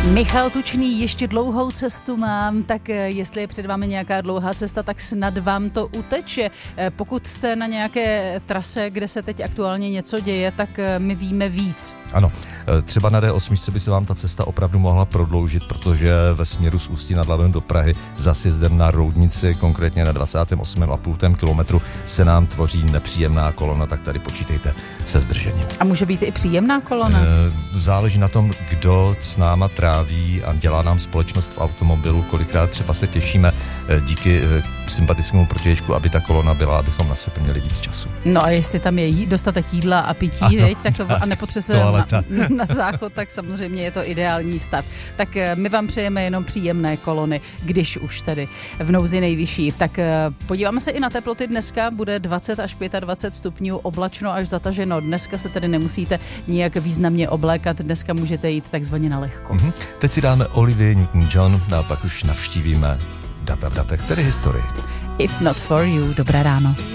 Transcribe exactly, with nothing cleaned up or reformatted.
Michal Tučný, ještě dlouhou cestu mám, tak jestli je před vámi nějaká dlouhá cesta, tak snad vám to uteče. Pokud jste na nějaké trase, kde se teď aktuálně něco děje, tak my víme víc. Ano, třeba na D osm by se vám ta cesta opravdu mohla prodloužit, protože ve směru z Ústí nad Labem do Prahy za sjezdem na Roudnici, konkrétně na dvacátém osmém a půl kilometru, se nám tvoří nepříjemná kolona, tak tady počítejte se zdržením. A může být i příjemná kolona? Záleží na tom, kdo s náma tráví a dělá nám společnost v automobilu, kolikrát třeba se těšíme díky sympatickému protějšku, aby ta kolona byla, abychom na sebe měli víc času. No a jestli tam je jí, dostatek jídla a pití, ano, veď, tak to, tak, a nepotřebuje na, na záchod, tak samozřejmě je to ideální stav. Tak my vám přejeme jenom příjemné kolony, když už tedy v nouzi nejvyšší. Tak podíváme se i na teploty dneska, bude dvacet až dvacet pět stupňů, oblačno až zataženo. Dneska se tedy nemusíte nijak významně oblékat, dneska můžete jít takzvaně na lehko. Mm-hmm. Teď si dáme Olivia Newton-John a pak už navštívíme data v datech, tedy historii. If not for you, dobré ráno.